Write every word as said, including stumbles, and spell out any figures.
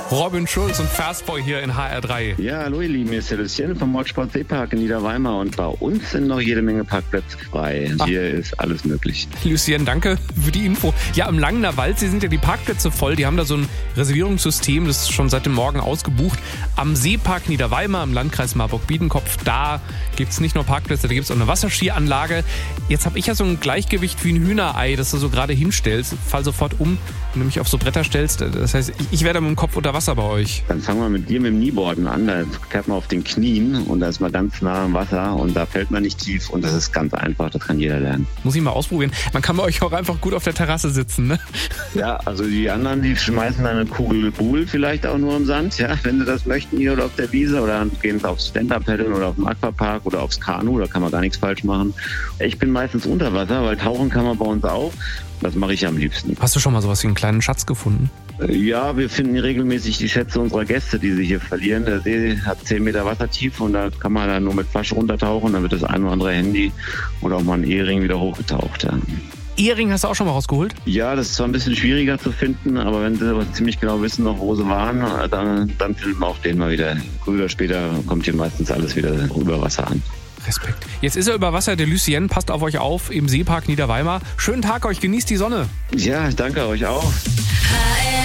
Robin Schulz und Fastboy hier in H R drei. Ja, hallo ihr Lieben, hier ist der Lucien vom Motorsport Seepark in Niederweimar und bei uns sind noch jede Menge Parkplätze frei. Ach. Hier ist alles möglich. Lucien, danke für die Info. Ja, im Langener Wald, Sie sind ja die Parkplätze voll. Die haben da so ein Reservierungssystem, das ist schon seit dem Morgen ausgebucht. Am Seepark Niederweimar im Landkreis Marburg-Biedenkopf, da gibt es nicht nur Parkplätze, da gibt es auch eine Wasserskianlage. Jetzt habe ich ja so ein Gleichgewicht wie ein Hühnerei, das du so gerade hinstellst. Fall sofort um, wenn du mich auf so Bretter stellst. Das heißt, ich, ich werde mit dem Kopf unter Wasser bei euch. Dann fangen wir mit dir mit dem Knieboarden an. Da fährt man auf den Knien und da ist man ganz nah am Wasser und da fällt man nicht tief und das ist ganz einfach, das kann jeder lernen. Muss ich mal ausprobieren. Man kann bei euch auch einfach gut auf der Terrasse sitzen, ne? Ja, also die anderen, die schmeißen dann eine Kugel Pool vielleicht auch nur im Sand, ja, wenn sie das möchten hier oder auf der Wiese oder dann gehen sie aufs Stand-Up-Paddeln oder auf dem Aquapark oder aufs Kanu, da kann man gar nichts falsch machen. Ich bin meistens unter Wasser, weil tauchen kann man bei uns auch. Das mache ich am liebsten. Hast du schon mal sowas wie einen kleinen Schatz gefunden? Ja, wir finden regelmäßig die Schätze unserer Gäste, die sie hier verlieren. Der See hat zehn Meter Wassertiefe und da kann man dann nur mit Flasche runtertauchen. Dann wird das ein oder andere Handy oder auch mal ein Ehering wieder hochgetaucht. Ja. Ehering hast du auch schon mal rausgeholt? Ja, das ist zwar ein bisschen schwieriger zu finden, aber wenn sie ziemlich genau wissen, noch wo sie waren, dann, dann findet man auch den mal wieder. Früher oder später kommt hier meistens alles wieder über Wasser an. Respekt. Jetzt ist er über Wasser, der Lucien. Passt auf euch auf im Seepark Niederweimar. Schönen Tag euch, genießt die Sonne. Ja, danke euch auch. H R